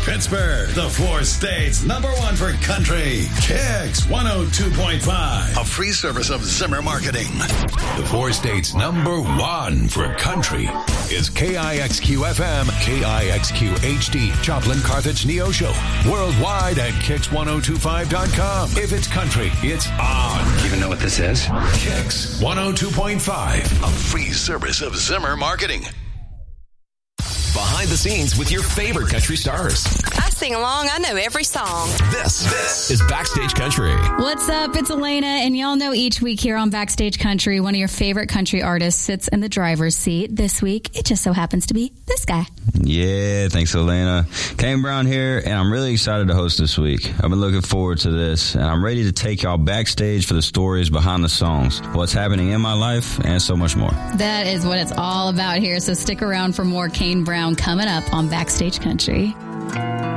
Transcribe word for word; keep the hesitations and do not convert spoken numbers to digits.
Pittsburgh, the four states number one for country. Kicks one oh two point five. A free service of Zimmer Marketing. The four states number one for country is K I X Q F M, K I X Q H D, Joplin, Carthage, Neosho. Worldwide at kicks ten twenty-five dot com. If it's country, it's on. Do you even know what this is? Kicks one oh two point five. A free service of Zimmer Marketing. Behind the scenes with your favorite country stars. I sing along. I know every song. This, this is Backstage Country. What's up? It's Elena, and y'all know each week here on Backstage Country, one of your favorite country artists sits in the driver's seat. This week, it just so happens to be this guy. Yeah, thanks, Elena. Kane Brown here, and I'm really excited to host this week. I've been looking forward to this, and I'm ready to take y'all backstage for the stories behind the songs, what's happening in my life, and so much more. That is what it's all about here, so stick around for more Kane Brown coming up on Backstage Country.